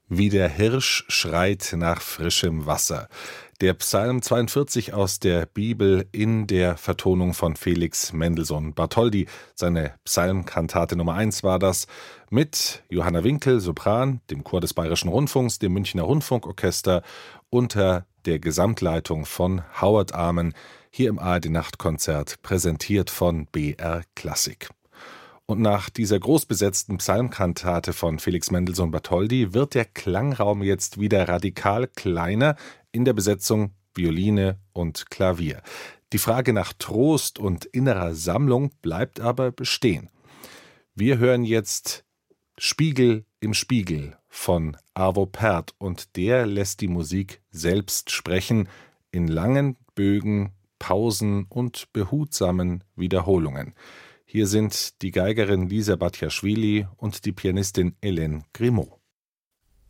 Wie der Hirsch schreit nach frischem Wasser. Der Psalm 42 aus der Bibel in der Vertonung von Felix Mendelssohn Bartholdy. Seine Psalmkantate Nummer 1 war das, mit Johanna Winkel, Sopran, dem Chor des Bayerischen Rundfunks, dem Münchner Rundfunkorchester unter der Gesamtleitung von Howard Amen, hier im ARD-Nachtkonzert, präsentiert von BR Klassik. Und nach dieser großbesetzten Psalmkantate von Felix Mendelssohn Bartholdy wird der Klangraum jetzt wieder radikal kleiner in der Besetzung Violine und Klavier. Die Frage nach Trost und innerer Sammlung bleibt aber bestehen. Wir hören jetzt Spiegel im Spiegel von Arvo Pärt und der lässt die Musik selbst sprechen in langen Bögen, Pausen und behutsamen Wiederholungen. Hier sind die Geigerin Lisa Batjaschwili und die Pianistin Hélène Grimaud.